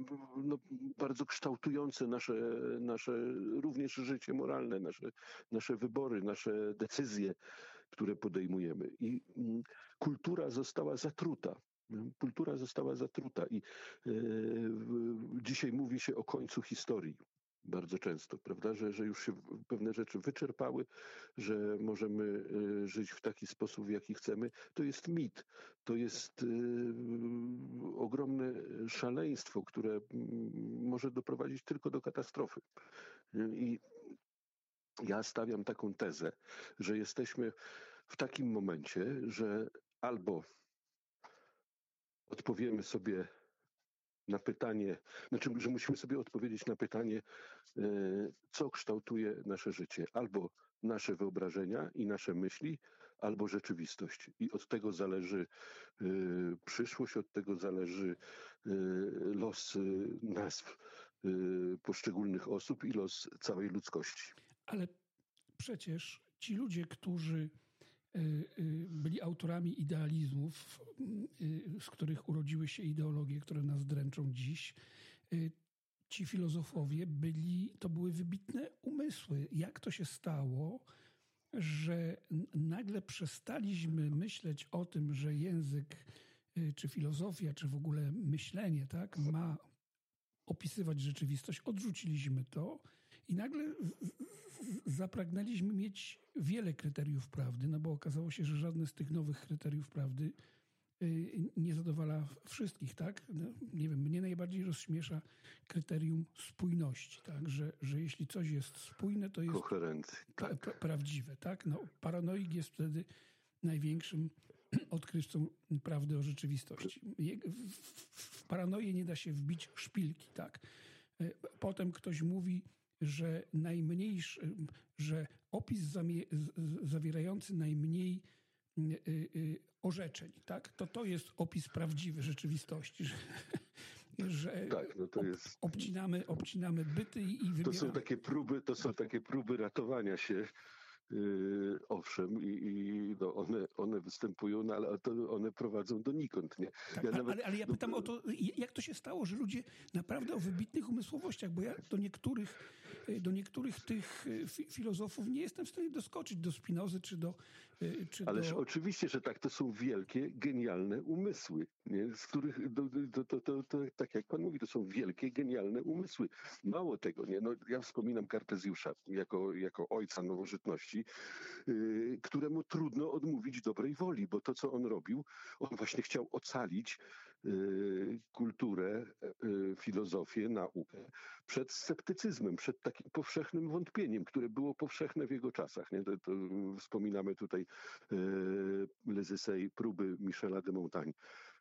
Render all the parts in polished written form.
no, bardzo kształtujące nasze również życie moralne, nasze wybory, nasze decyzje, które podejmujemy. I kultura została zatruta. Kultura została zatruta i dzisiaj mówi się o końcu historii. Bardzo często, prawda, że już się pewne rzeczy wyczerpały, że możemy żyć w taki sposób, w jaki chcemy. To jest mit. To jest ogromne szaleństwo, które może doprowadzić tylko do katastrofy. I ja stawiam taką tezę, że jesteśmy w takim momencie, że albo odpowiemy sobie na pytanie, znaczy, że musimy sobie odpowiedzieć na pytanie, co kształtuje nasze życie. Albo nasze wyobrażenia i nasze myśli, albo rzeczywistość. I od tego zależy przyszłość, od tego zależy los nazw poszczególnych osób i los całej ludzkości. Ale przecież ci ludzie, którzy byli autorami idealizmów, z których urodziły się ideologie, które nas dręczą dziś. Ci filozofowie to były wybitne umysły. Jak to się stało, że nagle przestaliśmy myśleć o tym, że język, czy filozofia, czy w ogóle myślenie, tak, ma opisywać rzeczywistość, odrzuciliśmy to i nagle zapragnęliśmy mieć wiele kryteriów prawdy, no bo okazało się, że żadne z tych nowych kryteriów prawdy nie zadowala wszystkich, tak? No, nie wiem, mnie najbardziej rozśmiesza kryterium spójności, tak? Że jeśli coś jest spójne, to jest prawdziwe, tak? No, paranoik jest wtedy największym odkrywcą prawdy o rzeczywistości. W paranoję nie da się wbić szpilki, tak? Potem ktoś mówi, że że opis zawierający najmniej orzeczeń, tak? To jest opis prawdziwy rzeczywistości, że tak, no to jest... obcinamy byty i wybieramy. To są takie próby ratowania się. Owszem, no one występują, no, ale one prowadzą donikąd. Nie? Tak, ale ja pytam o to, jak to się stało, że ludzie naprawdę o wybitnych umysłowościach, bo ja do niektórych tych filozofów nie jestem w stanie doskoczyć, do Spinozy Ależ oczywiście, że tak, to są wielkie, genialne umysły, nie? Z których, tak jak pan mówi, to są wielkie, genialne umysły. Mało tego, nie? No, ja wspominam Kartezjusza jako ojca nowożytności, któremu trudno odmówić dobrej woli, bo to, co on robił, on właśnie chciał ocalić kulturę, filozofię, naukę przed sceptycyzmem, przed takim powszechnym wątpieniem, które było powszechne w jego czasach. Nie? To wspominamy tutaj Les Essais, próby Michela de Montaigne,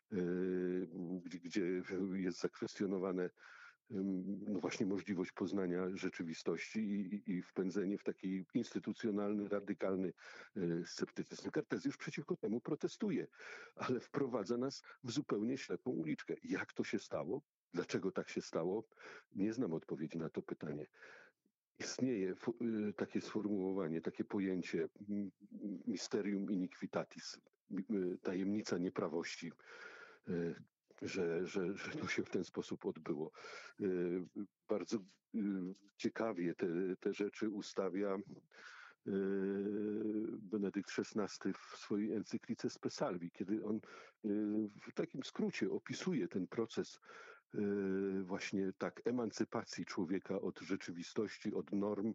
gdzie jest zakwestionowane no właśnie możliwość poznania rzeczywistości i wpędzenie w taki instytucjonalny, radykalny sceptycyzm. Kartezjusz przeciwko temu protestuje, ale wprowadza nas w zupełnie ślepą uliczkę. Jak to się stało? Dlaczego tak się stało? Nie znam odpowiedzi na to pytanie. Istnieje takie sformułowanie, takie pojęcie mysterium iniquitatis, tajemnica nieprawości, że to się w ten sposób odbyło. Bardzo ciekawie te rzeczy ustawia Benedykt XVI w swojej encyklice Spe Salvi, kiedy on w takim skrócie opisuje ten proces właśnie tak emancypacji człowieka od rzeczywistości, od norm,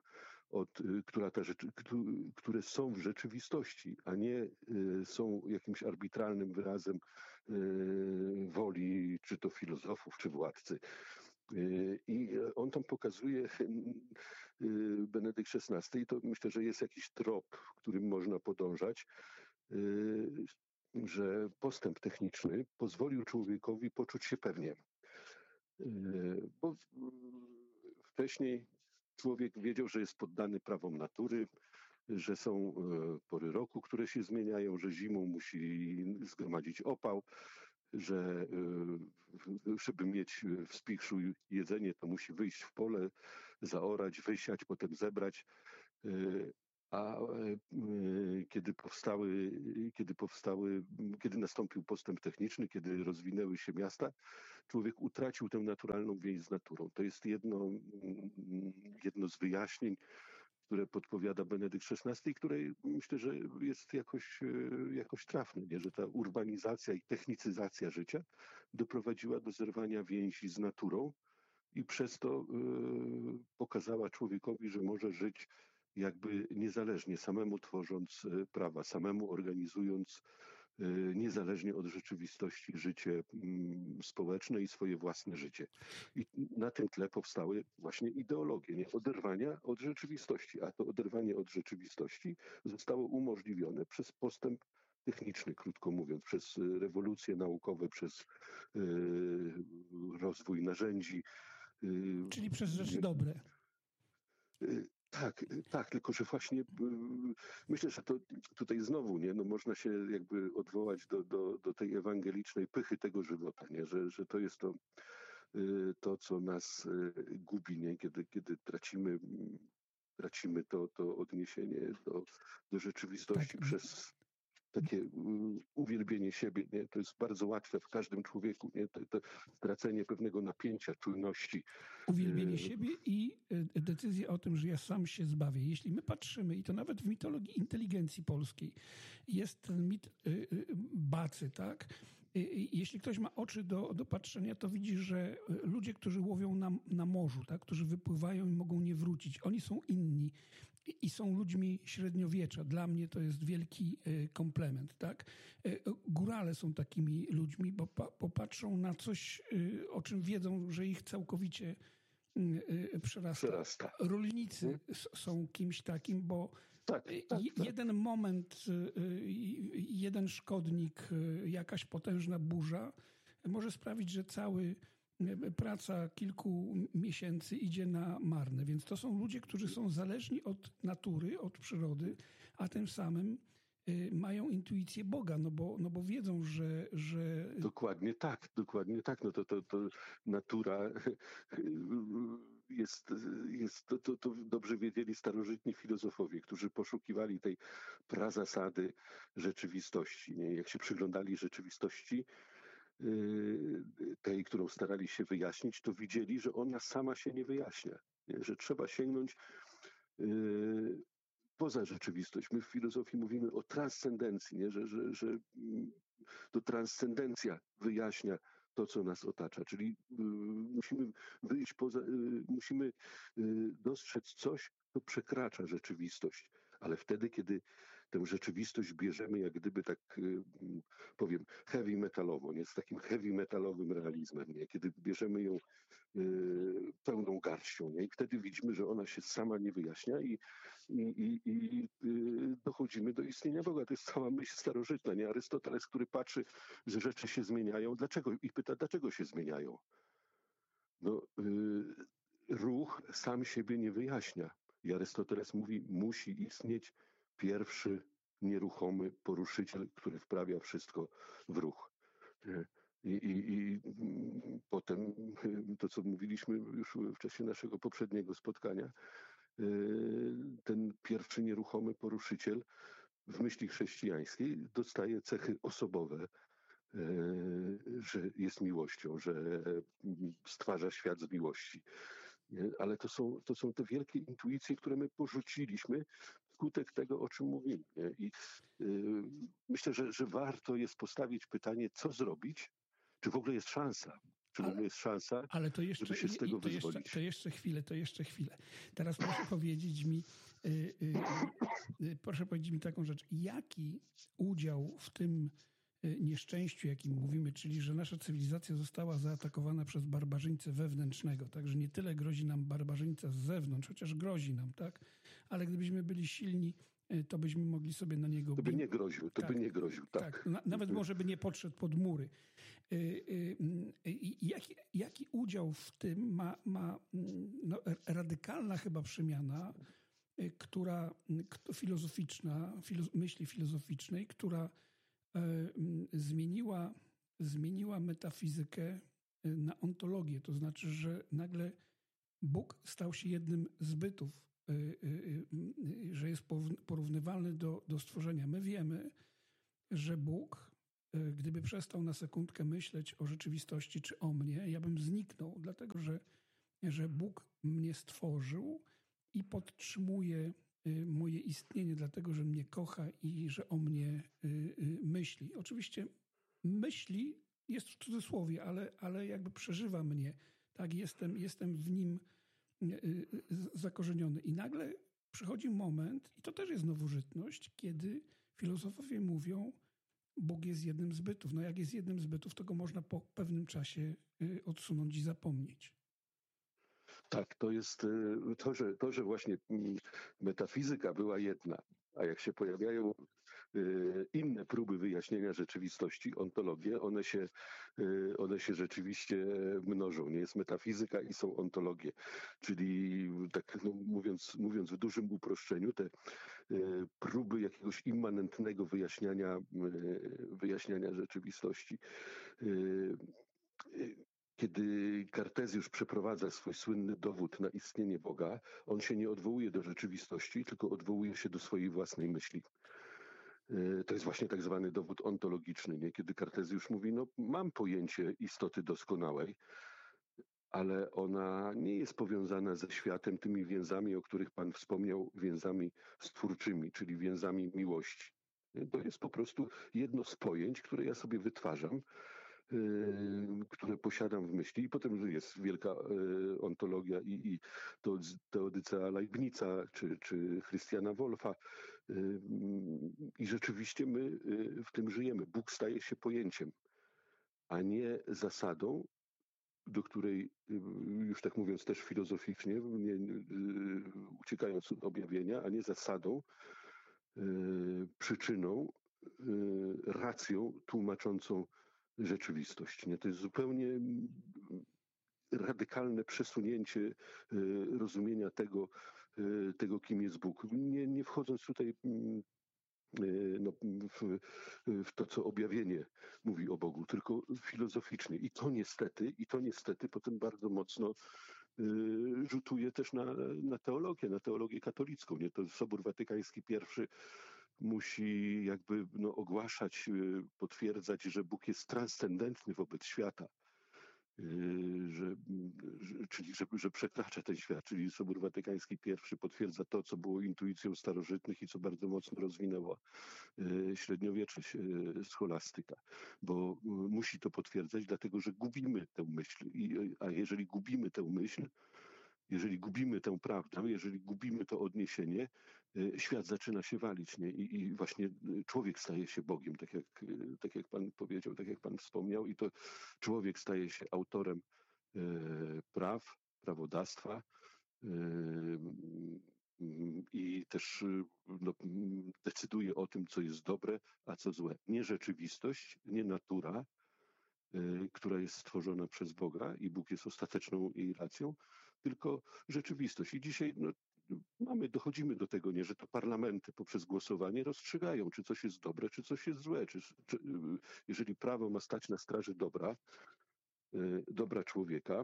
które są w rzeczywistości, a nie są jakimś arbitralnym wyrazem woli czy to filozofów, czy władcy. I on tam pokazuje, Benedykt XVI, i to myślę, że jest jakiś trop, którym można podążać, że postęp techniczny pozwolił człowiekowi poczuć się pewnie. Bo wcześniej człowiek wiedział, że jest poddany prawom natury, że są pory roku, które się zmieniają, że zimą musi zgromadzić opał, że żeby mieć w spichrzu jedzenie, to musi wyjść w pole, zaorać, wysiać, potem zebrać. A kiedy nastąpił postęp techniczny, kiedy rozwinęły się miasta, człowiek utracił tę naturalną więź z naturą. To jest jedno z wyjaśnień, które podpowiada Benedykt XVI, której myślę, że jest jakoś trafne, nie? Że ta urbanizacja i technicyzacja życia doprowadziła do zerwania więzi z naturą i przez to pokazała człowiekowi, że może żyć jakby niezależnie, samemu tworząc prawa, samemu organizując niezależnie od rzeczywistości życie społeczne i swoje własne życie. I na tym tle powstały właśnie ideologie, nie? Oderwania od rzeczywistości, a to oderwanie od rzeczywistości zostało umożliwione przez postęp techniczny, krótko mówiąc, przez rewolucje naukowe, przez rozwój narzędzi. Czyli przez rzeczy dobre. Tak, tylko że właśnie myślę, że to tutaj znowu nie, no można się jakby odwołać do tej ewangelicznej pychy tego żywota, nie? Że to jest to, co nas gubi, nie? Kiedy tracimy to odniesienie do rzeczywistości przez takie uwielbienie siebie, nie? To jest bardzo łatwe w każdym człowieku, nie? To stracenie pewnego napięcia, czujności. Uwielbienie siebie i decyzja o tym, że ja sam się zbawię. Jeśli my patrzymy, i to nawet w mitologii inteligencji polskiej, jest ten mit Bacy, tak? Jeśli ktoś ma oczy do patrzenia, to widzi, że ludzie, którzy łowią na morzu, tak? Którzy wypływają i mogą nie wrócić, oni są inni i są ludźmi średniowiecza. Dla mnie to jest wielki komplement, tak? Górale są takimi ludźmi, bo popatrzą na coś, o czym wiedzą, że ich całkowicie przerasta. Rolnicy są kimś takim, bo jeden moment, jeden szkodnik, jakaś potężna burza może sprawić, że cały praca kilku miesięcy idzie na marne. Więc to są ludzie, którzy są zależni od natury, od przyrody, a tym samym mają intuicję Boga, no bo wiedzą, że... Dokładnie tak. No to natura to dobrze wiedzieli starożytni filozofowie, którzy poszukiwali tej prazasady rzeczywistości. Nie? Jak się przyglądali rzeczywistości, tej, którą starali się wyjaśnić, to widzieli, że ona sama się nie wyjaśnia. Nie? Że trzeba sięgnąć poza rzeczywistość. My w filozofii mówimy o transcendencji, nie? Że to transcendencja wyjaśnia to, co nas otacza. Czyli musimy wyjść musimy dostrzec coś, co przekracza rzeczywistość. Ale wtedy, kiedy tę rzeczywistość bierzemy jak gdyby tak, powiem, heavy metalowo, nie? Z takim heavy metalowym realizmem, nie? Kiedy bierzemy ją pełną garścią, nie? I wtedy widzimy, że ona się sama nie wyjaśnia i dochodzimy do istnienia Boga. To jest cała myśl starożytna, nie? Arystoteles, który patrzy, że rzeczy się zmieniają. Dlaczego? I pyta, dlaczego się zmieniają? No, ruch sam siebie nie wyjaśnia. I Arystoteles mówi, musi istnieć pierwszy nieruchomy poruszyciel, który wprawia wszystko w ruch. I potem to, co mówiliśmy już w czasie naszego poprzedniego spotkania, ten pierwszy nieruchomy poruszyciel w myśli chrześcijańskiej dostaje cechy osobowe, że jest miłością, że stwarza świat z miłości. Ale to są te wielkie intuicje, które my porzuciliśmy wskutek tego, o czym mówimy. I myślę, że warto jest postawić pytanie, co zrobić, czy w ogóle jest szansa. Czy w ogóle jest szansa, ale to jeszcze, żeby się z tego wyzwolić. To jeszcze chwilę. Teraz proszę powiedzieć mi taką rzecz. Jaki udział w tym nieszczęściu, jakim mówimy, czyli że nasza cywilizacja została zaatakowana przez barbarzyńcę wewnętrznego, także nie tyle grozi nam barbarzyńca z zewnątrz, chociaż grozi nam, tak? Ale gdybyśmy byli silni, to byśmy mogli sobie na niego... To by nie groził, tak. Nawet może by nie podszedł pod mury. Jaki udział w tym ma radykalna chyba przemiana, myśli filozoficznej, która zmieniła metafizykę na ontologię. To znaczy, że nagle Bóg stał się jednym z bytów, że jest porównywalny do stworzenia. My wiemy, że Bóg gdyby przestał na sekundkę myśleć o rzeczywistości czy o mnie, ja bym zniknął, dlatego że Bóg mnie stworzył i podtrzymuje moje istnienie, dlatego że mnie kocha i że o mnie myśli. Oczywiście myśli jest w cudzysłowie, ale jakby przeżywa mnie. Tak, jestem w nim zakorzeniony. I nagle przychodzi moment, i to też jest nowożytność, kiedy filozofowie mówią, Bóg jest jednym z bytów. No jak jest jednym z bytów, to go można po pewnym czasie odsunąć i zapomnieć. Tak, to jest to, że właśnie metafizyka była jedna, a jak się pojawiają inne próby wyjaśnienia rzeczywistości, ontologie, one się rzeczywiście mnożą. Nie jest metafizyka i są ontologie. Czyli tak no, mówiąc w dużym uproszczeniu, te próby jakiegoś immanentnego wyjaśniania rzeczywistości. Kiedy Kartezjusz przeprowadza swój słynny dowód na istnienie Boga, on się nie odwołuje do rzeczywistości, tylko odwołuje się do swojej własnej myśli. To jest właśnie tak zwany dowód ontologiczny, nie? Kiedy Kartezjusz mówi, no mam pojęcie istoty doskonałej, ale ona nie jest powiązana ze światem tymi więzami, o których Pan wspomniał, więzami stwórczymi, czyli więzami miłości. To jest po prostu jedno z pojęć, które ja sobie wytwarzam, które posiadam w myśli. I potem jest wielka ontologia i teodycea Leibnica czy Christiana Wolfa. I rzeczywiście my w tym żyjemy. Bóg staje się pojęciem, a nie zasadą, do której, już tak mówiąc też filozoficznie, uciekając od objawienia, a nie zasadą, przyczyną, racją tłumaczącą rzeczywistość. Nie? To jest zupełnie radykalne przesunięcie rozumienia tego, kim jest Bóg. Nie wchodząc tutaj no, w to, co objawienie mówi o Bogu, tylko filozoficznie. I to niestety potem bardzo mocno rzutuje też na teologię katolicką. Nie? To Sobór Watykański I musi jakby no, ogłaszać, potwierdzać, że Bóg jest transcendentny wobec świata. Czyli że przekracza ten świat, czyli Sobór Watykański I potwierdza to, co było intuicją starożytnych i co bardzo mocno rozwinęła średniowiecze scholastyka, bo musi to potwierdzać, dlatego że gubimy tę myśl, a jeżeli gubimy tę myśl, jeżeli gubimy tę prawdę, jeżeli gubimy to odniesienie, świat zaczyna się walić, nie? I właśnie człowiek staje się Bogiem, tak jak Pan powiedział, tak jak Pan wspomniał, i to człowiek staje się autorem prawodawstwa i też no, decyduje o tym, co jest dobre, a co złe. Nie rzeczywistość, nie natura, która jest stworzona przez Boga i Bóg jest ostateczną jej racją, tylko rzeczywistość. I dzisiaj no, dochodzimy do tego, nie, że to parlamenty poprzez głosowanie rozstrzygają, czy coś jest dobre, czy coś jest złe. Jeżeli prawo ma stać na straży dobra człowieka,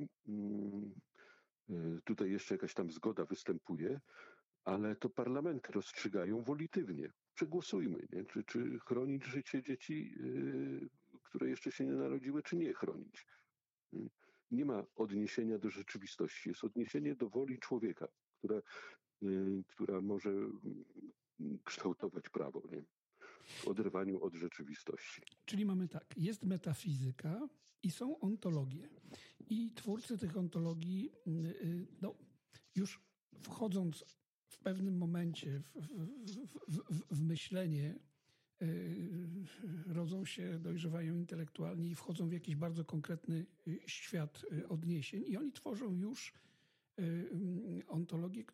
tutaj jeszcze jakaś tam zgoda występuje, ale to parlamenty rozstrzygają wolitywnie. Przegłosujmy, nie? Czy chronić życie dzieci, które jeszcze się nie narodziły, czy nie chronić. Nie ma odniesienia do rzeczywistości, jest odniesienie do woli człowieka, która może kształtować prawo, nie? W oderwaniu od rzeczywistości. Czyli mamy tak, jest metafizyka i są ontologie. I twórcy tych ontologii, no, już wchodząc w pewnym momencie w myślenie, rodzą się, dojrzewają intelektualnie i wchodzą w jakiś bardzo konkretny świat odniesień i oni tworzą już ontologie,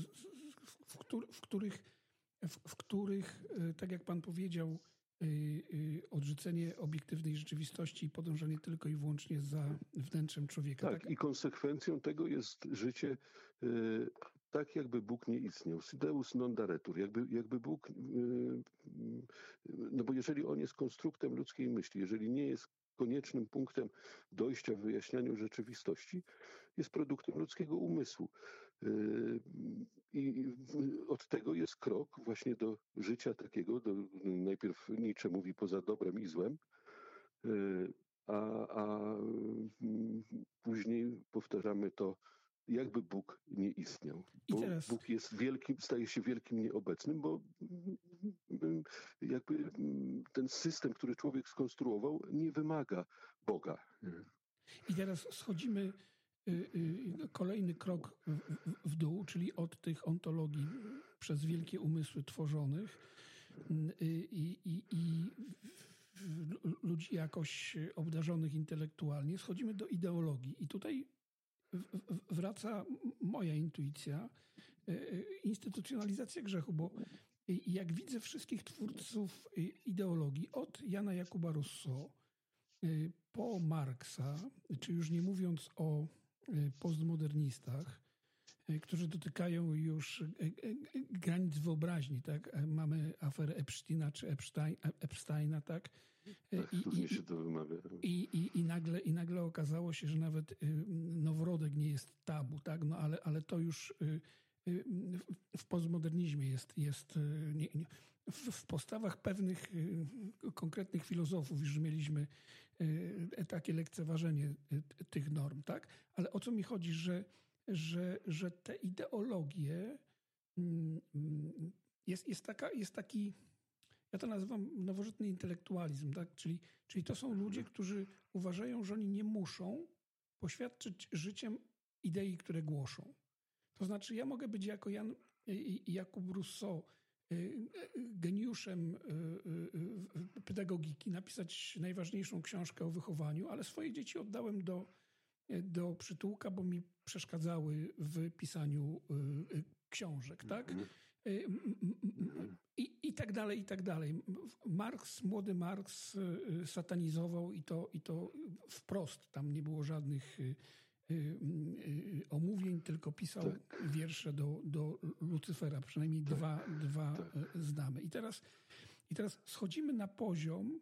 w których, tak jak Pan powiedział, odrzucenie obiektywnej rzeczywistości i podążanie tylko i wyłącznie za wnętrzem człowieka. Tak, i konsekwencją tego jest życie tak, jakby Bóg nie istniał. Deus non daretur, jakby Bóg, no bo jeżeli On jest konstruktem ludzkiej myśli, jeżeli nie jest koniecznym punktem dojścia w wyjaśnianiu rzeczywistości, jest produktem ludzkiego umysłu. I od tego jest krok właśnie do życia takiego, najpierw Nietzsche mówi poza dobrem i złem, a później powtarzamy to, jakby Bóg nie istniał. I Bo teraz Bóg jest wielkim, staje się wielkim nieobecnym, bo jakby ten system, który człowiek skonstruował, nie wymaga Boga. I teraz schodzimy kolejny krok w dół, czyli od tych ontologii przez wielkie umysły tworzonych i ludzi jakoś obdarzonych intelektualnie, schodzimy do ideologii. I tutaj wraca moja intuicja, instytucjonalizacja grzechu, bo jak widzę wszystkich twórców ideologii, od Jana Jakuba Rousseau po Marksa, czy już nie mówiąc o postmodernistach, którzy dotykają już granic wyobraźni, tak? Mamy aferę Epsteina czy Epsteina, tak? Różnie się to wymawia. I nagle okazało się, że nawet noworodek nie jest tabu, tak? No ale to już w postmodernizmie jest w postawach pewnych konkretnych filozofów już mieliśmy takie lekceważenie tych norm, tak? Ale o co mi chodzi, że te ideologie jest taki, ja to nazywam nowożytny intelektualizm, tak? Czyli to są ludzie, którzy uważają, że oni nie muszą poświadczyć życiem idei, które głoszą. To znaczy, ja mogę być jako Jakub Rousseau geniuszem pedagogiki, napisać najważniejszą książkę o wychowaniu, ale swoje dzieci oddałem do przytułka, bo mi przeszkadzały w pisaniu książek, tak? I tak dalej, i tak dalej. Młody Marks satanizował i to wprost. Tam nie było żadnych omówień, tylko pisał wiersze do Lucyfera. Przynajmniej dwa znamy. I teraz schodzimy na poziom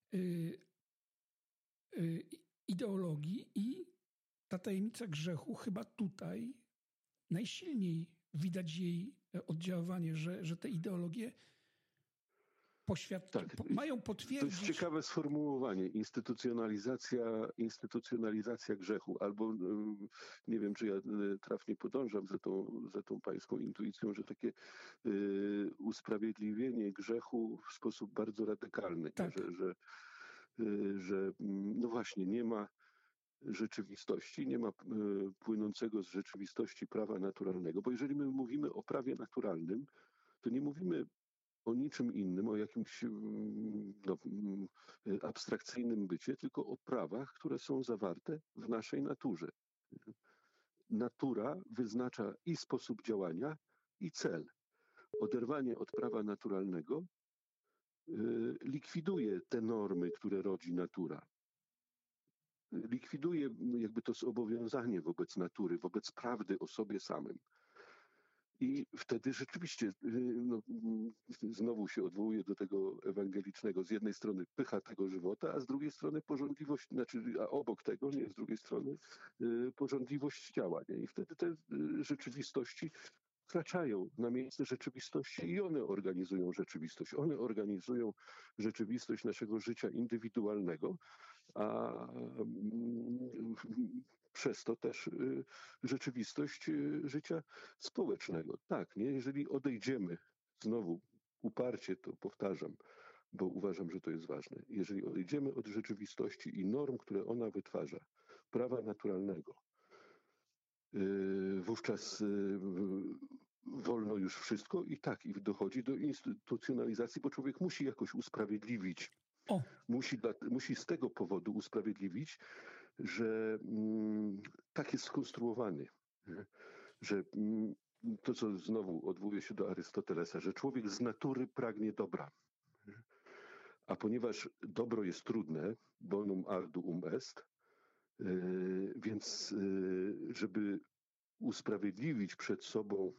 ideologii i ta tajemnica grzechu chyba tutaj najsilniej widać jej oddziaływanie, że te ideologie mają potwierdzić... To jest ciekawe sformułowanie. Instytucjonalizacja grzechu. Albo nie wiem, czy ja trafnie podążam za tą pańską intuicją, że takie usprawiedliwienie grzechu w sposób bardzo radykalny. Tak. Że no właśnie, nie ma rzeczywistości, nie ma płynącego z rzeczywistości prawa naturalnego. Bo jeżeli my mówimy o prawie naturalnym, to nie mówimy o niczym innym, o jakimś abstrakcyjnym bycie, tylko o prawach, które są zawarte w naszej naturze. Natura wyznacza i sposób działania, i cel. Oderwanie od prawa naturalnego likwiduje te normy, które rodzi natura. Likwiduje jakby to zobowiązanie wobec natury, wobec prawdy o sobie samym. I wtedy rzeczywiście znowu się odwołuje do tego ewangelicznego. Z jednej strony pycha tego żywota, a z drugiej strony porządliwość, a obok tego, nie z drugiej strony, porządliwość ciała. Nie? I wtedy te rzeczywistości wkraczają na miejsce rzeczywistości i one organizują rzeczywistość. One organizują rzeczywistość naszego życia indywidualnego, a przez to też rzeczywistość życia społecznego. Tak, nie? Jeżeli odejdziemy, znowu uparcie to powtarzam, bo uważam, że to jest ważne. Jeżeli odejdziemy od rzeczywistości i norm, które ona wytwarza, prawa naturalnego, wówczas wolno już wszystko i dochodzi do instytucjonalizacji, bo człowiek musi jakoś usprawiedliwić. Musi z tego powodu usprawiedliwić, że tak jest skonstruowany, że to, co znowu odwołuje się do Arystotelesa, że człowiek z natury pragnie dobra. A ponieważ dobro jest trudne, bonum arduum est, więc żeby usprawiedliwić przed sobą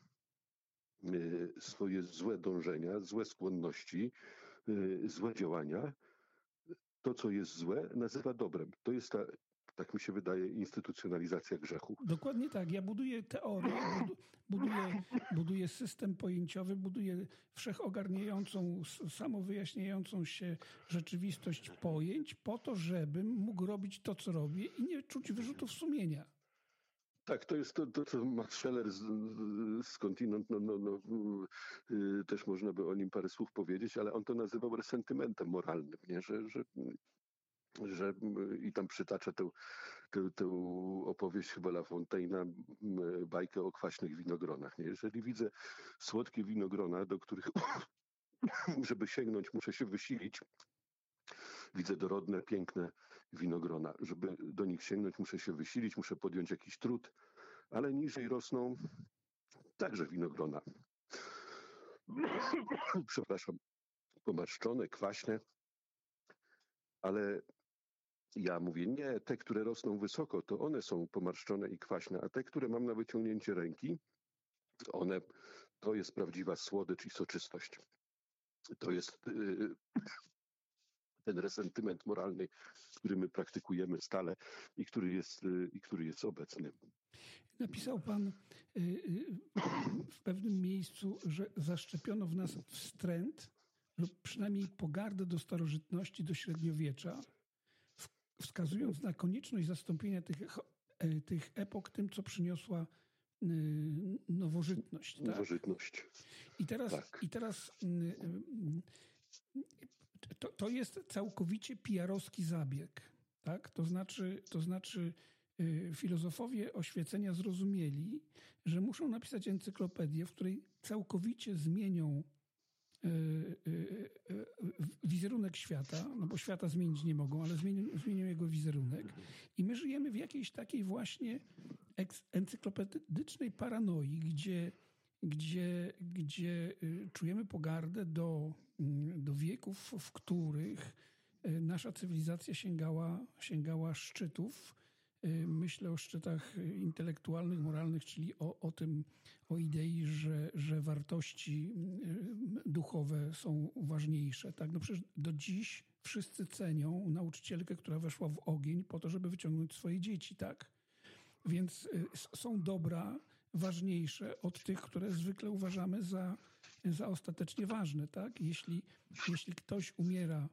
swoje złe dążenia, złe skłonności, złe działania, to, co jest złe, nazywa dobrem. To jest tak mi się wydaje, instytucjonalizacja grzechu. Dokładnie tak. Ja buduję teorię, buduję system pojęciowy, buduję wszechogarniającą, samowyjaśniającą się rzeczywistość pojęć po to, żebym mógł robić to, co robię i nie czuć wyrzutów sumienia. Tak, to jest to co Max Scheler skądinąd, też można by o nim parę słów powiedzieć, ale on to nazywał resentymentem moralnym, nie? Że i tam przytacza tę opowieść chyba La Fontaine'a, bajkę o kwaśnych winogronach. Nie? Jeżeli widzę słodkie winogrona, do których żeby sięgnąć muszę się wysilić, widzę dorodne, piękne winogrona. Żeby do nich sięgnąć muszę się wysilić, muszę podjąć jakiś trud, ale niżej rosną także winogrona. Przepraszam, pomarszczone, kwaśne, ale ja mówię, nie, te, które rosną wysoko, to one są pomarszczone i kwaśne, a te, które mam na wyciągnięcie ręki, to jest prawdziwa słodycz i soczystość. To jest ten resentyment moralny, który my praktykujemy stale i który jest obecny. Napisał pan w pewnym miejscu, że zaszczepiono w nas wstręt lub przynajmniej pogardę do starożytności, do średniowiecza, wskazując na konieczność zastąpienia tych epok tym, co przyniosła nowożytność. Tak? Nowożytność. I teraz to jest całkowicie PR-owski zabieg. Tak? To znaczy filozofowie oświecenia zrozumieli, że muszą napisać encyklopedię, w której całkowicie zmienią wizerunek świata, no bo świata zmienić nie mogą, ale zmienią jego wizerunek. I my żyjemy w jakiejś takiej właśnie encyklopedycznej paranoi, gdzie czujemy pogardę do wieków, w których nasza cywilizacja sięgała szczytów. Myślę o szczytach intelektualnych, moralnych, czyli o idei, że wartości duchowe są ważniejsze. Tak? No przecież do dziś wszyscy cenią nauczycielkę, która weszła w ogień po to, żeby wyciągnąć swoje dzieci. Tak? Więc są dobra ważniejsze od tych, które zwykle uważamy za ostatecznie ważne. Tak? Jeśli ktoś umiera,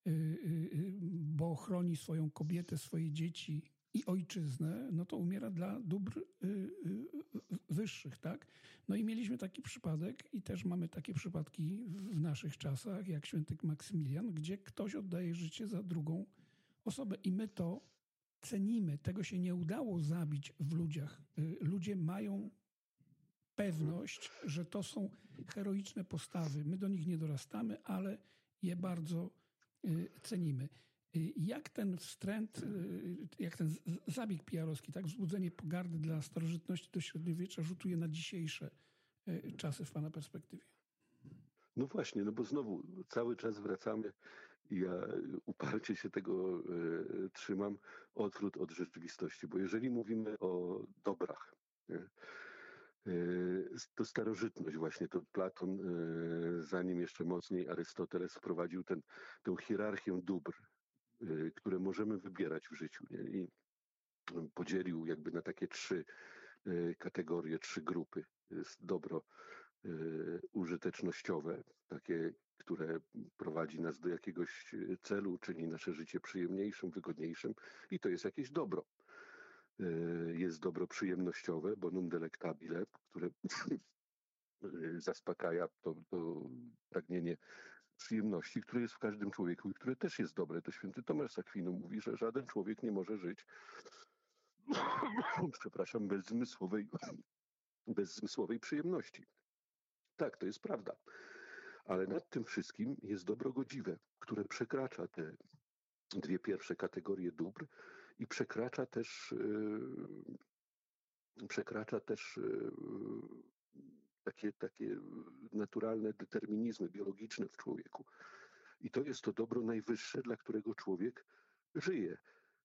bo chroni swoją kobietę, swoje dzieci i ojczyznę, no to umiera dla dóbr wyższych, tak? No i mieliśmy taki przypadek i też mamy takie przypadki w naszych czasach, jak święty Maksymilian, gdzie ktoś oddaje życie za drugą osobę i my to cenimy. Tego się nie udało zabić w ludziach. Ludzie mają pewność, że to są heroiczne postawy. My do nich nie dorastamy, ale je bardzo cenimy. Jak ten wstręt, jak ten zabieg PR-owski, tak, wzbudzenie pogardy dla starożytności do średniowiecza rzutuje na dzisiejsze czasy w pana perspektywie? No właśnie, no bo znowu cały czas wracamy i ja uparcie się tego trzymam, odwrót od rzeczywistości, bo jeżeli mówimy o dobrach, nie, to starożytność właśnie, to Platon, zanim jeszcze mocniej Arystoteles wprowadził tę hierarchię dóbr, które możemy wybierać w życiu, nie? I podzielił jakby na takie trzy kategorie, trzy grupy. Jest dobro użytecznościowe, takie, które prowadzi nas do jakiegoś celu, czyni nasze życie przyjemniejszym, wygodniejszym i to jest jakieś dobro. Jest dobro przyjemnościowe, bonum delectabile, które zaspokaja to pragnienie przyjemności, które jest w każdym człowieku i które też jest dobre. To święty Tomasz z Akwinu mówi, że żaden człowiek nie może żyć przepraszam, bezzmysłowej przyjemności. Tak, to jest prawda. Ale nad tym wszystkim jest dobro godziwe, które przekracza te dwie pierwsze kategorie dóbr i przekracza też takie naturalne determinizmy biologiczne w człowieku. I to jest to dobro najwyższe, dla którego człowiek żyje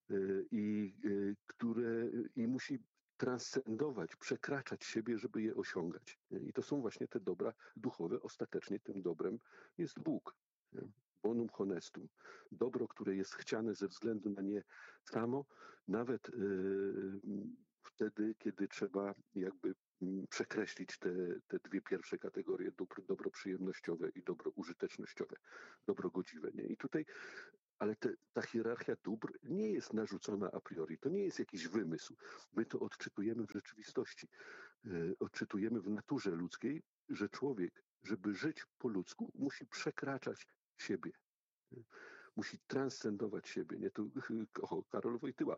i musi transcendować, przekraczać siebie, żeby je osiągać. I to są właśnie te dobra duchowe. Ostatecznie tym dobrem jest Bóg. bonum honestum, dobro, które jest chciane ze względu na nie samo, nawet wtedy, kiedy trzeba jakby przekreślić te dwie pierwsze kategorie, dobro przyjemnościowe i dobro użytecznościowe, dobro godziwe. Nie? I tutaj, ale ta hierarchia dóbr nie jest narzucona a priori, to nie jest jakiś wymysł. My to odczytujemy w rzeczywistości, odczytujemy w naturze ludzkiej, że człowiek, żeby żyć po ludzku, musi przekraczać siebie. Musi transcendować siebie. Nie? Tu Karol Wojtyła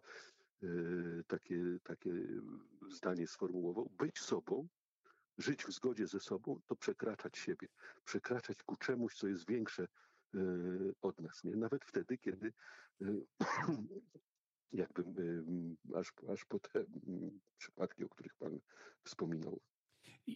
takie zdanie sformułował. Być sobą, żyć w zgodzie ze sobą, to przekraczać siebie. Przekraczać ku czemuś, co jest większe od nas. Nie? Nawet wtedy, kiedy jakby aż po te przypadki, o których pan wspominał. I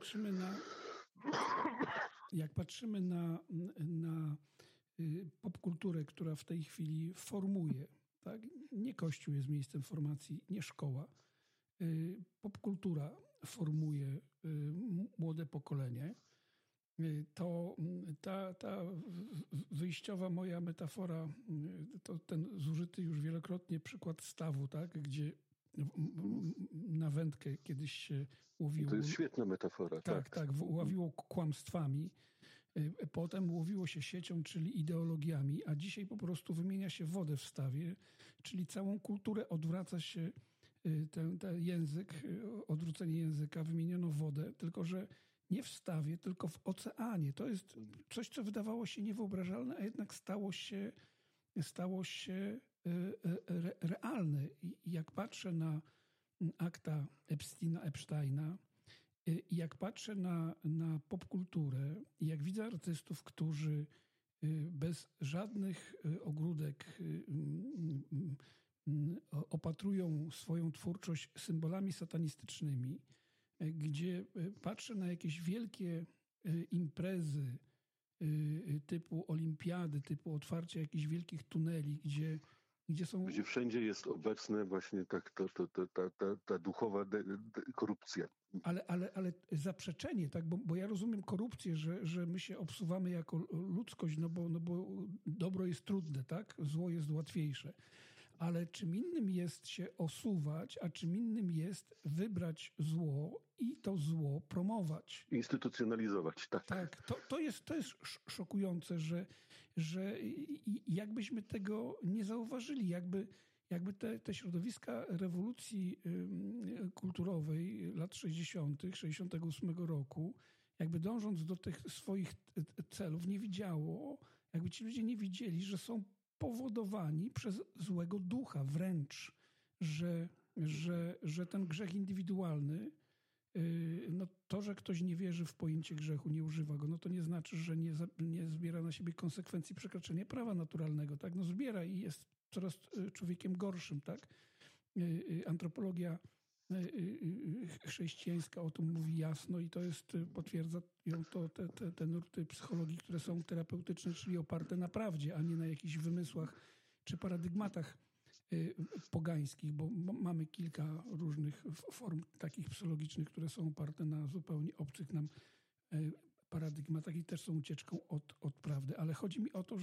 jak patrzymy na popkulturę, która w tej chwili formuje, tak? Nie Kościół jest miejscem formacji, nie szkoła. Popkultura formuje młode pokolenie. To ta wyjściowa moja metafora, to ten zużyty już wielokrotnie przykład stawu, tak? Gdzie na wędkę kiedyś się łowiło. To jest świetna metafora. Tak, łowiło kłamstwami. Potem łowiło się siecią, czyli ideologiami, a dzisiaj po prostu wymienia się wodę w stawie, czyli całą kulturę odwraca się ten język, odwrócenie języka, wymieniono wodę, tylko że nie w stawie, tylko w oceanie. To jest coś, co wydawało się niewyobrażalne, a jednak stało się realne. I jak patrzę na akta Epsteina, i jak patrzę na popkulturę, i jak widzę artystów, którzy bez żadnych ogródek opatrują swoją twórczość symbolami satanistycznymi, gdzie patrzę na jakieś wielkie imprezy typu olimpiady, typu otwarcie jakichś wielkich tuneli, gdzie wszędzie jest obecne właśnie ta duchowa korupcja. Ale zaprzeczenie, tak? Bo ja rozumiem korupcję, że my się obsuwamy jako ludzkość, no bo dobro jest trudne, tak? Zło jest łatwiejsze. Ale czym innym jest się osuwać, a czym innym jest wybrać zło i to zło promować. Instytucjonalizować, tak. Tak, to jest szokujące, że jakbyśmy tego nie zauważyli, jakby te środowiska rewolucji kulturowej lat 60., 68 roku, jakby dążąc do tych swoich celów nie widziało, jakby ci ludzie nie widzieli, że są powodowani przez złego ducha wręcz, że ten grzech indywidualny, no to, że ktoś nie wierzy w pojęcie grzechu, nie używa go, no to nie znaczy, że nie zbiera na siebie konsekwencji przekroczenia prawa naturalnego, tak? No zbiera i jest coraz człowiekiem gorszym, tak? Antropologia chrześcijańska o tym mówi jasno i to jest, potwierdza ją te nurty psychologii, które są terapeutyczne, czyli oparte na prawdzie, a nie na jakichś wymysłach czy paradygmatach pogańskich, bo mamy kilka różnych form takich psychologicznych, które są oparte na zupełnie obcych nam paradygmatach i też są ucieczką od prawdy. Ale chodzi mi o to,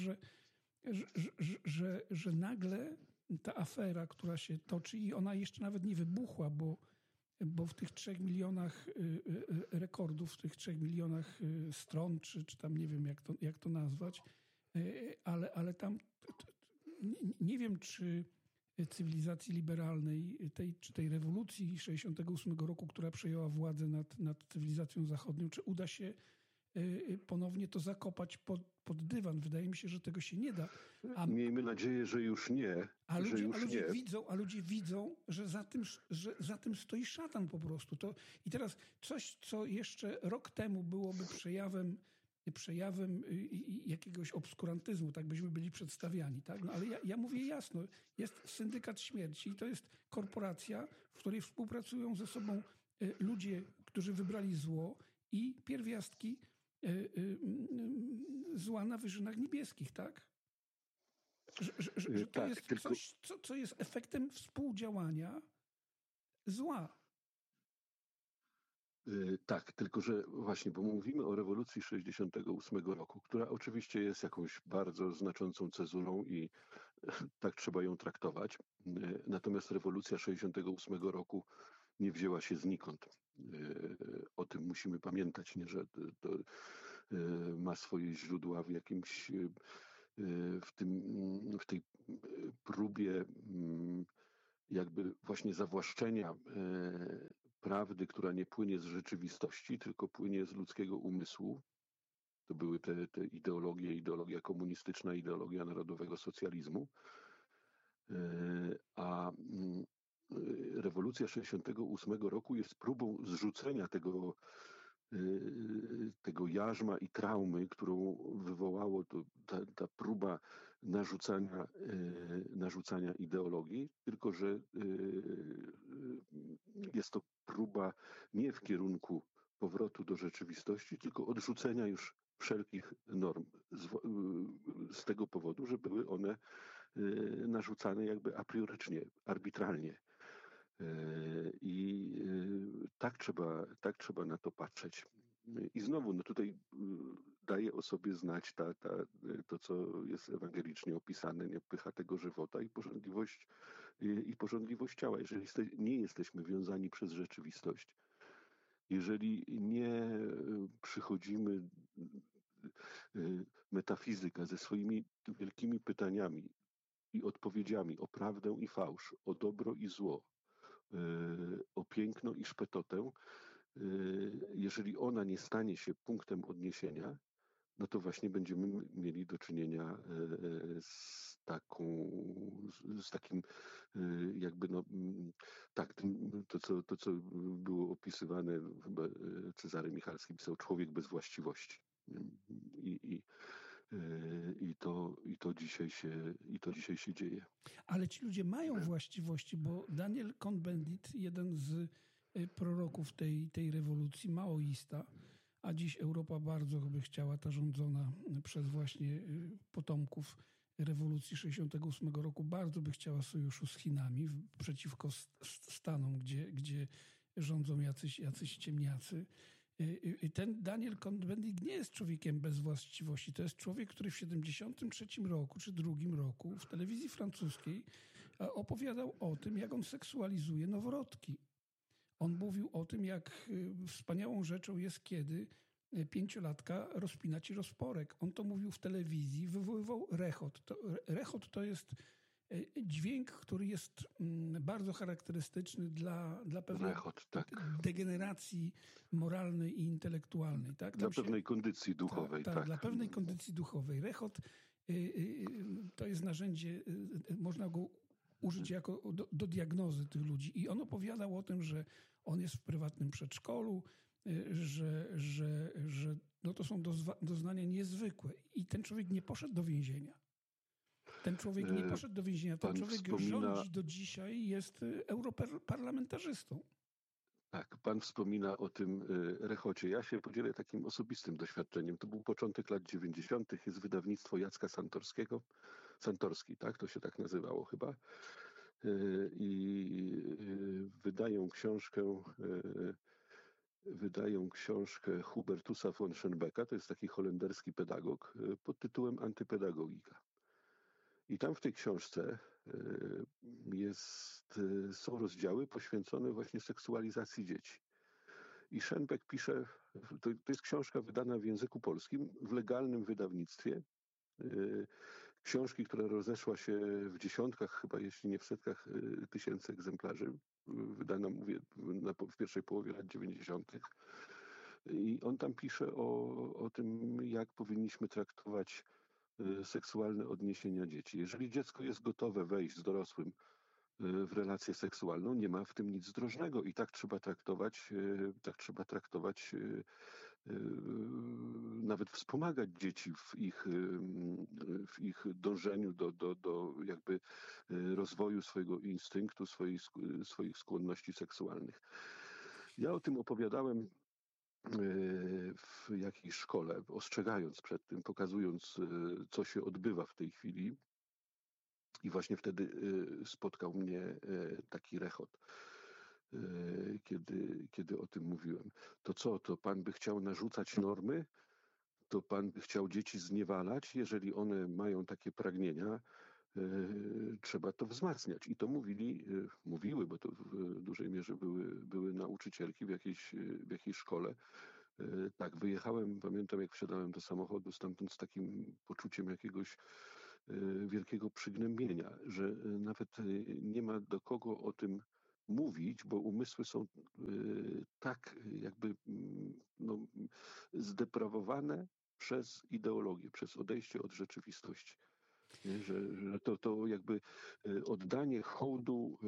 że nagle ta afera, która się toczy i ona jeszcze nawet nie wybuchła, bo w tych 3 milionach rekordów, w tych 3 milionach stron, czy tam nie wiem jak to nazwać, ale tam nie wiem, czy cywilizacji liberalnej, tej rewolucji 68 roku, która przejęła władzę nad cywilizacją zachodnią, czy uda się ponownie to zakopać pod dywan. Wydaje mi się, że tego się nie da. Miejmy nadzieję, że już nie. A ludzie widzą, że za tym stoi szatan po prostu. I teraz coś, co jeszcze rok temu byłoby przejawem jakiegoś obskurantyzmu, tak byśmy byli przedstawiani. Tak? No, ale ja mówię jasno, jest syndykat śmierci i to jest korporacja, w której współpracują ze sobą ludzie, którzy wybrali zło i pierwiastki zła na wyżynach niebieskich, tak? Że to jest coś, co jest efektem współdziałania zła. Tak, tylko że właśnie, bo mówimy o rewolucji 68 roku, która oczywiście jest jakąś bardzo znaczącą cezurą i tak trzeba ją traktować. Natomiast rewolucja 68 roku nie wzięła się znikąd. O tym musimy pamiętać, nie, że to ma swoje źródła w jakimś w tej próbie jakby właśnie zawłaszczenia prawdy, która nie płynie z rzeczywistości, tylko płynie z ludzkiego umysłu. To były te ideologie, ideologia komunistyczna, ideologia narodowego socjalizmu. A rewolucja 68 roku jest próbą zrzucenia tego jarzma i traumy, którą wywołało ta próba narzucania ideologii, tylko że jest to próba nie w kierunku powrotu do rzeczywistości, tylko odrzucenia już wszelkich norm z tego powodu, że były one narzucane jakby apriorycznie, arbitralnie. I tak trzeba na to patrzeć. I znowu, no tutaj daje o sobie znać to, co jest ewangelicznie opisane, nie, pycha tego żywota i pożądliwość ciała. Jeżeli nie jesteśmy wiązani przez rzeczywistość, jeżeli nie przychodzimy metafizyka ze swoimi wielkimi pytaniami i odpowiedziami o prawdę i fałsz, o dobro i zło, o piękno i szpetotę, jeżeli ona nie stanie się punktem odniesienia, no to właśnie będziemy mieli do czynienia z takim jakby tak, to co było opisywane, chyba Cezary Michalski pisał, człowiek bez właściwości. I, i to dzisiaj się dzieje. Ale ci ludzie mają właściwości, bo Daniel Cohn-Bendit, jeden z proroków tej rewolucji, maoista, a dziś Europa bardzo by chciała, ta rządzona przez właśnie potomków rewolucji 68 roku, bardzo by chciała sojuszu z Chinami przeciwko Stanom, gdzie rządzą jacyś ciemniacy. I ten Daniel Cohn-Bendit nie jest człowiekiem bez właściwości. To jest człowiek, który w 73 roku czy drugim roku w telewizji francuskiej opowiadał o tym, jak on seksualizuje noworodki. On mówił o tym, jak wspaniałą rzeczą jest, kiedy 5-latka rozpina ci rozporek. On to mówił w telewizji, wywoływał rechot. Rechot to jest dźwięk, który jest bardzo charakterystyczny dla pewnej degeneracji moralnej i intelektualnej. Tak? Dla pewnej kondycji duchowej. Tak. Dla pewnej kondycji duchowej. Rechot to jest narzędzie, można go użyć jako do diagnozy tych ludzi. I on opowiadał o tym, że on jest w prywatnym przedszkolu, że no to są doznania niezwykłe. I ten człowiek nie poszedł do więzienia. Ten człowiek nie poszedł do więzienia. Ten człowiek rządzi do dzisiaj, jest europarlamentarzystą. Tak, pan wspomina o tym rechocie. Ja się podzielę takim osobistym doświadczeniem. To był początek lat 90. Jest wydawnictwo Jacka Santorskiego. Santorski, tak? To się tak nazywało chyba. I wydają książkę Hubertusa von Schönbecka. To jest taki holenderski pedagog pod tytułem Antypedagogika. I tam w tej książce są rozdziały poświęcone właśnie seksualizacji dzieci. I Schönbeck pisze, to jest książka wydana w języku polskim, w legalnym wydawnictwie. Książki, która rozeszła się w dziesiątkach, chyba jeśli nie w setkach tysięcy egzemplarzy, wydana, mówię, w pierwszej połowie lat 90. I on tam pisze o tym, jak powinniśmy traktować seksualne odniesienia dzieci. Jeżeli dziecko jest gotowe wejść z dorosłym w relację seksualną, nie ma w tym nic zdrożnego i tak trzeba traktować, nawet wspomagać dzieci w ich dążeniu do jakby rozwoju swojego instynktu, swoich skłonności seksualnych. Ja o tym opowiadałem w jakiejś szkole, ostrzegając przed tym, pokazując, co się odbywa w tej chwili. I właśnie wtedy spotkał mnie taki rechot. kiedy o tym mówiłem. To co, to pan by chciał narzucać normy? To pan by chciał dzieci zniewalać? Jeżeli one mają takie pragnienia, trzeba to wzmacniać. I to mówiły, bo to w dużej mierze były nauczycielki w jakiejś szkole. Tak, wyjechałem, pamiętam jak wsiadałem do samochodu stamtąd z takim poczuciem jakiegoś wielkiego przygnębienia, że nawet nie ma do kogo o tym mówić, bo umysły są tak jakby no, zdeprawowane przez ideologię, przez odejście od rzeczywistości. Nie? Że to jakby oddanie hołdu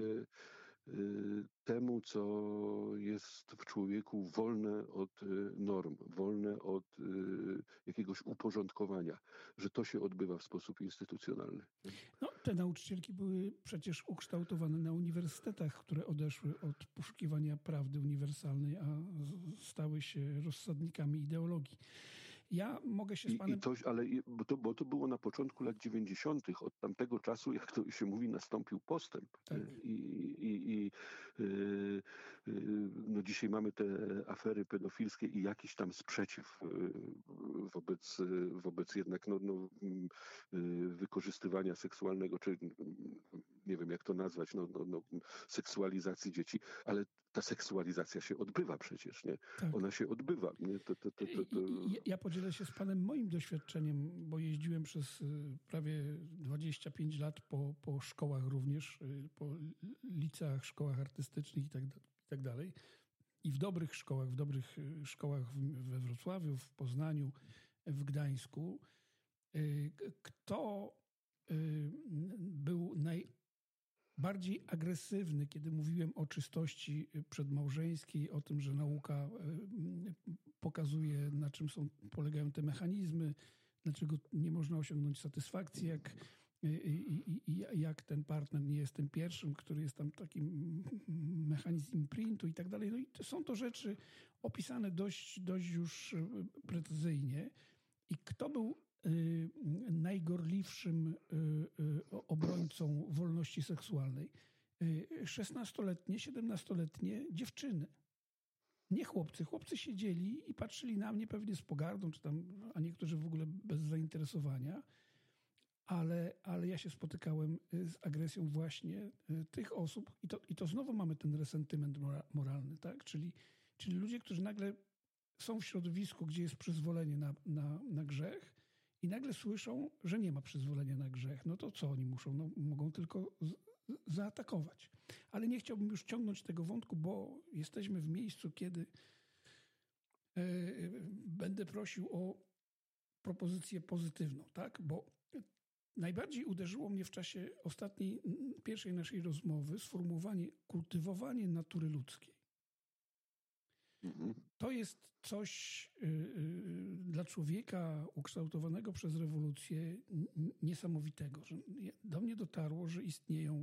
temu, co jest w człowieku wolne od norm, wolne od jakiegoś uporządkowania, że to się odbywa w sposób instytucjonalny. No, te nauczycielki były przecież ukształtowane na uniwersytetach, które odeszły od poszukiwania prawdy uniwersalnej, a stały się rozsadnikami ideologii. Ja mogę się z panem... Bo to było na początku lat 90. Od tamtego czasu, jak to się mówi, nastąpił postęp. Tak. No dzisiaj mamy te afery pedofilskie i jakiś tam sprzeciw wobec jednak wykorzystywania seksualnego, czy nie wiem jak to nazwać, seksualizacji dzieci, ale ta seksualizacja się odbywa przecież, nie? Tak. Ona się odbywa. Nie? Ja podzielę się z panem moim doświadczeniem, bo jeździłem przez prawie 25 lat po szkołach również, po liceach, szkołach artystycznych i tak dalej. I w dobrych szkołach we Wrocławiu, w Poznaniu, w Gdańsku. Kto był najbardziej agresywny, kiedy mówiłem o czystości przedmałżeńskiej, o tym, że nauka pokazuje, na czym polegają te mechanizmy, dlaczego nie można osiągnąć satysfakcji, jak ten partner nie jest tym pierwszym, który jest tam takim mechanizm imprintu i tak dalej. No i są to rzeczy opisane dość już precyzyjnie. I kto był najgorliwszym obrońcą wolności seksualnej? 16-letnie, 17-letnie dziewczyny. Nie chłopcy. Chłopcy siedzieli i patrzyli na mnie pewnie z pogardą, a niektórzy w ogóle bez zainteresowania. Ale ja się spotykałem z agresją właśnie tych osób i to znowu mamy ten resentyment moralny, tak? Czyli ludzie, którzy nagle są w środowisku, gdzie jest przyzwolenie na grzech i nagle słyszą, że nie ma przyzwolenia na grzech. No to co oni muszą? No, mogą tylko zaatakować. Ale nie chciałbym już ciągnąć tego wątku, bo jesteśmy w miejscu, kiedy będę prosił o propozycję pozytywną, tak? Bo najbardziej uderzyło mnie w czasie pierwszej naszej rozmowy sformułowanie kultywowanie natury ludzkiej. To jest coś dla człowieka ukształtowanego przez rewolucję niesamowitego. Że do mnie dotarło, że istnieją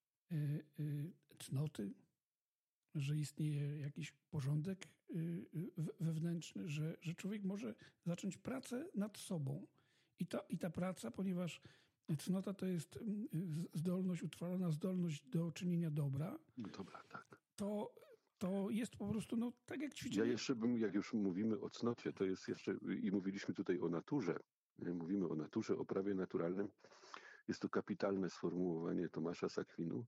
cnoty, że istnieje jakiś porządek wewnętrzny, że człowiek może zacząć pracę nad sobą. I ta praca, ponieważ cnota to jest utrwalona zdolność do czynienia dobra. Dobra, tak. To jest po prostu, tak jak ćwiczenie. Ja jeszcze jak już mówimy o cnocie, to jest jeszcze, i mówiliśmy tutaj o naturze, mówimy o naturze, o prawie naturalnym. Jest to kapitalne sformułowanie Tomasza z Akwinu.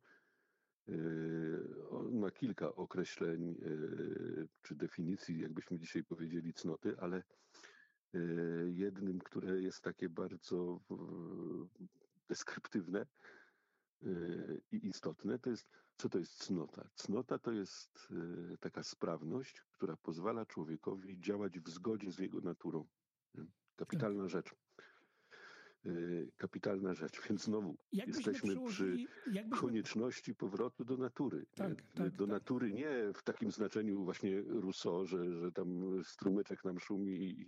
On ma kilka określeń czy definicji, jakbyśmy dzisiaj powiedzieli, cnoty, ale jednym, które jest takie bardzo deskryptywne i istotne, to jest, co to jest cnota? Cnota to jest taka sprawność, która pozwala człowiekowi działać w zgodzie z jego naturą. Kapitalna rzecz. Kapitalna rzecz, więc znowu jesteśmy przy konieczności powrotu do natury. Do natury nie w takim znaczeniu właśnie Rousseau, że tam strumyczek nam szumi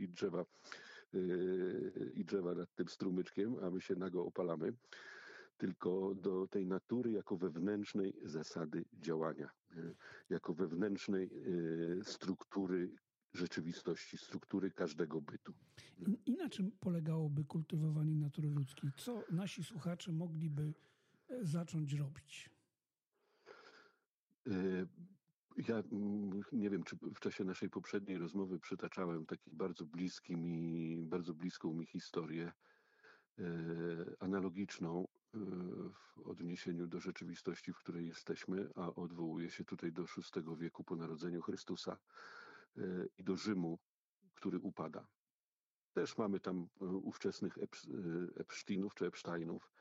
i drzewa nad tym strumyczkiem, a my się nago opalamy, tylko do tej natury jako wewnętrznej zasady działania, jako wewnętrznej struktury rzeczywistości, struktury każdego bytu. I na czym polegałoby kultywowanie natury ludzkiej? Co nasi słuchacze mogliby zacząć robić? Ja nie wiem, czy w czasie naszej poprzedniej rozmowy przytaczałem taki bardzo bliską mi historię analogiczną w odniesieniu do rzeczywistości, w której jesteśmy, a odwołuje się tutaj do VI wieku po narodzeniu Chrystusa i do Rzymu, który upada. Też mamy tam ówczesnych Epsteinów czy Epsteinów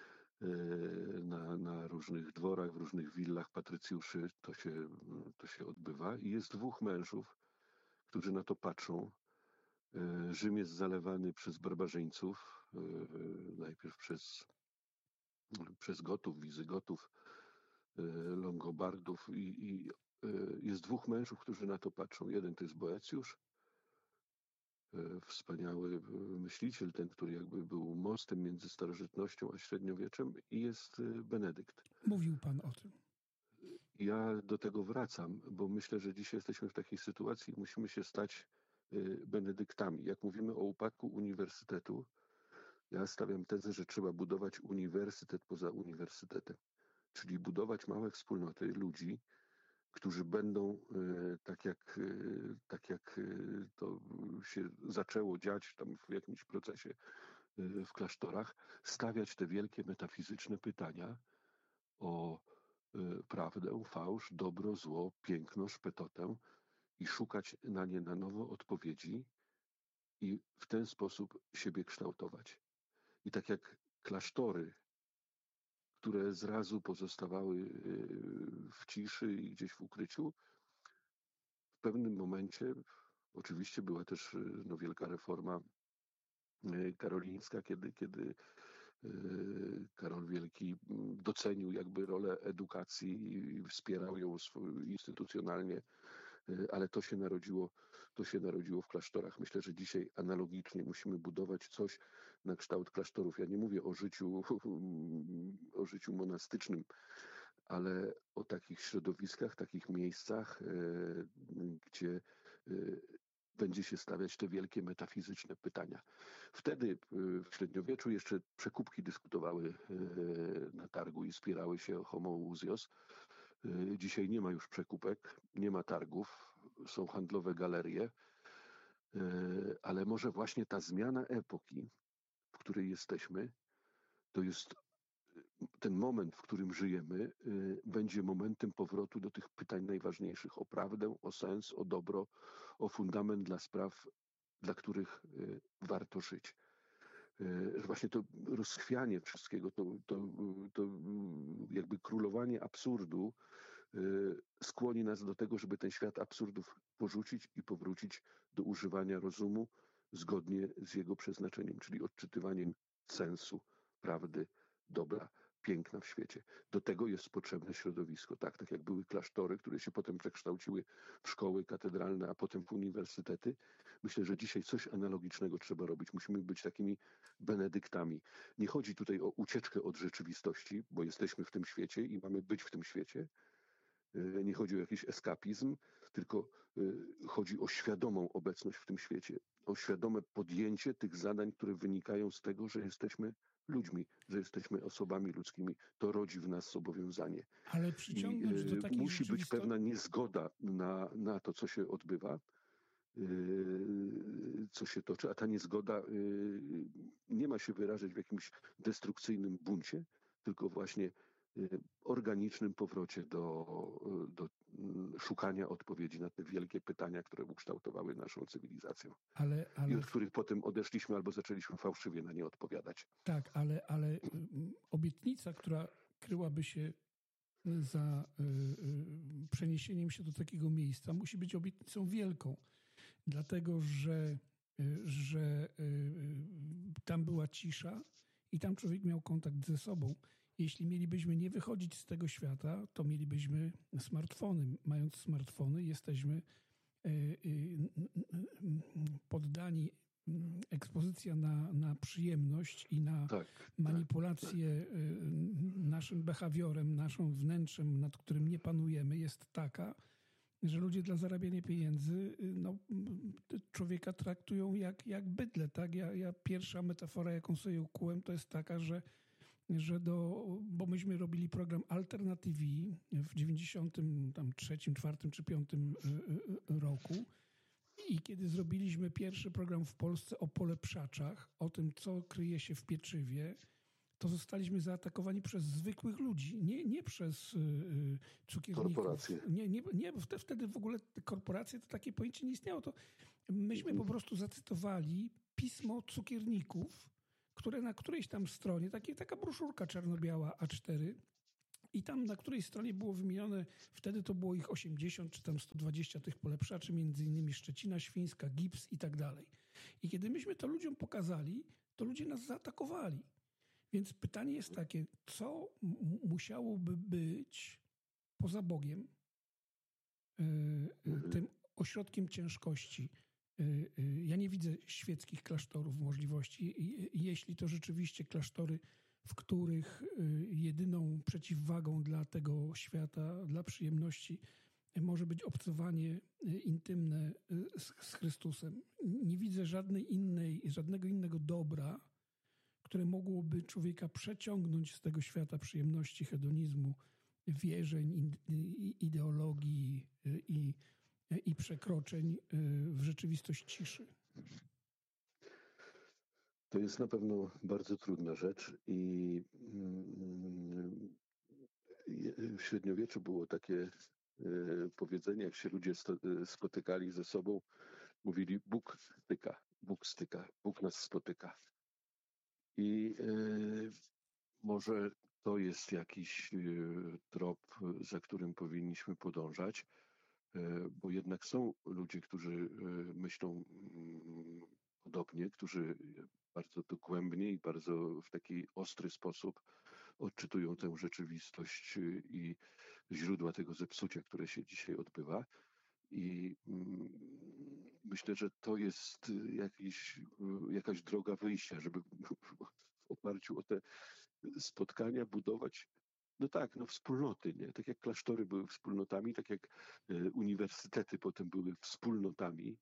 na różnych dworach, w różnych willach patrycjuszy. To się odbywa i jest dwóch mężów, którzy na to patrzą. Rzym jest zalewany przez barbarzyńców, najpierw przez Gotów, Wizygotów, Longobardów i jest dwóch mężów, którzy na to patrzą. Jeden to jest Boecjusz, wspaniały myśliciel, ten, który jakby był mostem między starożytnością a średniowieczem, i jest Benedykt. Mówił pan o tym. Ja do tego wracam, bo myślę, że dzisiaj jesteśmy w takiej sytuacji i musimy się stać benedyktami. Jak mówimy o upadku uniwersytetu, ja stawiam tezę, że trzeba budować uniwersytet poza uniwersytetem, czyli budować małe wspólnoty ludzi, którzy będą, tak jak to się zaczęło dziać tam w jakimś procesie w klasztorach, stawiać te wielkie metafizyczne pytania o prawdę, fałsz, dobro, zło, piękno, szpetotę i szukać na nie na nowo odpowiedzi i w ten sposób siebie kształtować. I tak jak klasztory, które zrazu pozostawały w ciszy i gdzieś w ukryciu, w pewnym momencie, oczywiście była też wielka reforma karolińska, kiedy Karol Wielki docenił jakby rolę edukacji i wspierał ją instytucjonalnie, ale to się narodziło w klasztorach. Myślę, że dzisiaj analogicznie musimy budować coś na kształt klasztorów. Ja nie mówię o życiu monastycznym, ale o takich środowiskach, takich miejscach, gdzie będzie się stawiać te wielkie metafizyczne pytania. Wtedy w średniowieczu jeszcze przekupki dyskutowały na targu i spierały się o homoousios. Dzisiaj nie ma już przekupek, nie ma targów, są handlowe galerie, ale może właśnie ta zmiana epoki, w której jesteśmy, to jest ten moment, w którym żyjemy, będzie momentem powrotu do tych pytań najważniejszych o prawdę, o sens, o dobro, o fundament dla spraw, dla których warto żyć. Że właśnie to rozchwianie wszystkiego, to jakby królowanie absurdu skłoni nas do tego, żeby ten świat absurdów porzucić i powrócić do używania rozumu zgodnie z jego przeznaczeniem, czyli odczytywaniem sensu, prawdy, dobra, piękna w świecie. Do tego jest potrzebne środowisko, tak jak były klasztory, które się potem przekształciły w szkoły katedralne, a potem w uniwersytety. Myślę, że dzisiaj coś analogicznego trzeba robić. Musimy być takimi benedyktami. Nie chodzi tutaj o ucieczkę od rzeczywistości, bo jesteśmy w tym świecie i mamy być w tym świecie. Nie chodzi o jakiś eskapizm, tylko chodzi o świadomą obecność w tym świecie, o świadome podjęcie tych zadań, które wynikają z tego, że jesteśmy ludźmi, że jesteśmy osobami ludzkimi. To rodzi w nas zobowiązanie. Ale przyciągnąć do takiej musi być pewna niezgoda na to, co się odbywa, co się toczy, a ta niezgoda nie ma się wyrażać w jakimś destrukcyjnym buncie, tylko właśnie organicznym powrocie do szukania odpowiedzi na te wielkie pytania, które ukształtowały naszą cywilizację. I od których potem odeszliśmy albo zaczęliśmy fałszywie na nie odpowiadać. Tak, ale obietnica, która kryłaby się za przeniesieniem się do takiego miejsca, musi być obietnicą wielką, dlatego że tam była cisza i tam człowiek miał kontakt ze sobą. Jeśli mielibyśmy nie wychodzić z tego świata, to mielibyśmy smartfony. Mając smartfony, jesteśmy poddani ekspozycja na przyjemność i na manipulację naszym behawiorem, naszym wnętrzem, nad którym nie panujemy, jest taka, że ludzie dla zarabiania pieniędzy człowieka traktują jak bydlę. Tak? Ja pierwsza metafora, jaką sobie ukułem, to jest taka, że bo myśmy robili program Alternative w 93, 4 czy 5 roku. I kiedy zrobiliśmy pierwszy program w Polsce o polepszaczach, o tym, co kryje się w pieczywie, to zostaliśmy zaatakowani przez zwykłych ludzi, nie przez cukierników. Korporacje. Nie, bo wtedy w ogóle korporacje, to takie pojęcie nie istniało. To myśmy po prostu zacytowali pismo cukierników, które na którejś tam stronie, taka broszurka czarno-biała A4, i tam na której stronie było wymienione, wtedy to było ich 80 czy tam 120 tych polepszaczy, między innymi Szczecina Świńska, Gips i tak dalej. I kiedy myśmy to ludziom pokazali, to ludzie nas zaatakowali. Więc pytanie jest takie, co musiałoby być poza Bogiem, tym ośrodkiem ciężkości. Ja nie widzę świeckich klasztorów możliwości. Jeśli to rzeczywiście klasztory, w których jedyną przeciwwagą dla tego świata, dla przyjemności może być obcowanie intymne z Chrystusem. Nie widzę żadnego innego dobra, które mogłoby człowieka przeciągnąć z tego świata przyjemności, hedonizmu, wierzeń, ideologii i przekroczeń w rzeczywistość ciszy. To jest na pewno bardzo trudna rzecz i w średniowieczu było takie powiedzenie, jak się ludzie spotykali ze sobą, mówili Bóg styka, Bóg nas spotyka. I może to jest jakiś trop, za którym powinniśmy podążać, bo jednak są ludzie, którzy myślą podobnie, którzy bardzo dogłębnie i bardzo w taki ostry sposób odczytują tę rzeczywistość i źródła tego zepsucia, które się dzisiaj odbywa. I myślę, że to jest jakaś droga wyjścia, żeby w oparciu o te spotkania budować wspólnoty, nie? Tak jak klasztory były wspólnotami, tak jak uniwersytety potem były wspólnotami,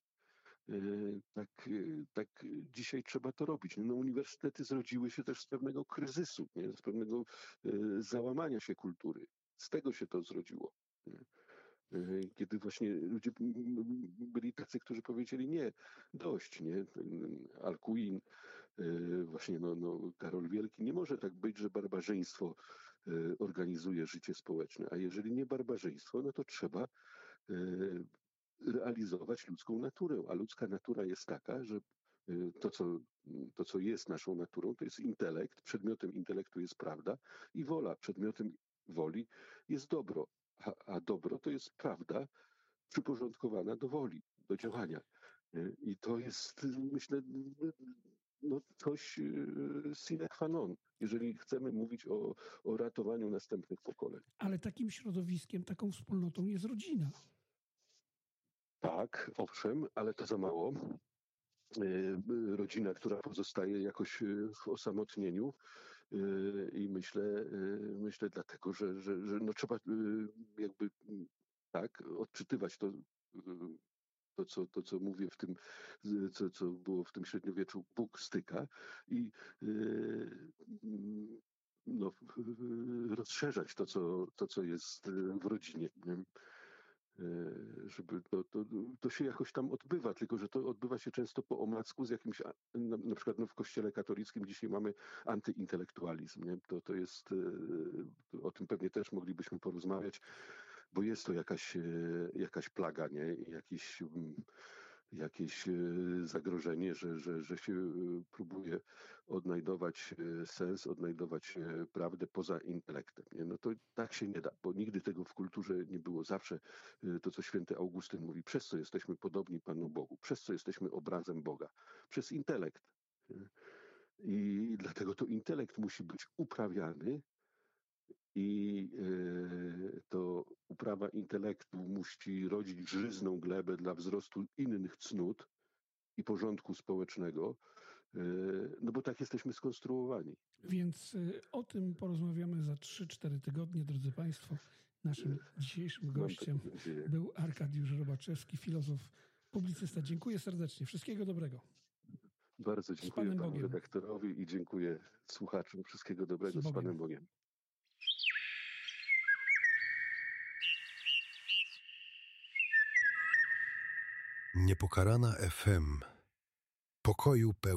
tak dzisiaj trzeba to robić. No, uniwersytety zrodziły się też z pewnego kryzysu, nie? Z pewnego załamania się kultury. Z tego się to zrodziło. Nie? Kiedy właśnie ludzie byli tacy, którzy powiedzieli nie, dość, nie? Alcuin, właśnie Karol Wielki, nie może tak być, że barbarzyństwo organizuje życie społeczne, a jeżeli nie barbarzyństwo, no to trzeba realizować ludzką naturę, a ludzka natura jest taka, że to, co jest naszą naturą, to jest intelekt, przedmiotem intelektu jest prawda i wola, przedmiotem woli jest dobro, a dobro to jest prawda przyporządkowana do woli, do działania. I to jest, myślę, coś sine qua non, jeżeli chcemy mówić o ratowaniu następnych pokoleń. Ale takim środowiskiem, taką wspólnotą jest rodzina. Tak, owszem, ale to za mało. Rodzina, która pozostaje jakoś w osamotnieniu i myślę dlatego, że trzeba jakby tak odczytywać to, co mówię w tym, co było w tym średniowieczu, Bóg styka i rozszerzać to, co jest w rodzinie. Żeby to się jakoś tam odbywa, tylko że to odbywa się często po omacku z jakimś, na przykład w kościele katolickim dzisiaj mamy antyintelektualizm. Nie? To jest, o tym pewnie też moglibyśmy porozmawiać, bo jest to jakaś plaga, nie? Jakieś zagrożenie, że się próbuje odnajdować sens, odnajdować prawdę poza intelektem. Nie? No to tak się nie da, bo nigdy tego w kulturze nie było. Zawsze to, co święty Augustyn mówi, przez co jesteśmy podobni Panu Bogu, przez co jesteśmy obrazem Boga, przez intelekt. I dlatego to intelekt musi być uprawiany i to uprawa intelektu musi rodzić żyzną glebę dla wzrostu innych cnót i porządku społecznego, no bo tak jesteśmy skonstruowani. Więc o tym porozmawiamy za 3-4 tygodnie, drodzy Państwo. Naszym dzisiejszym gościem był Arkadiusz Robaczewski, filozof, publicysta. Dziękuję serdecznie. Wszystkiego dobrego. Bardzo dziękuję Panem panu Bogiem. redaktorowi i dziękuję słuchaczom. Wszystkiego dobrego, Z z Bogiem. Panem Bogiem. Niepokalana FM. Pokoju pełen.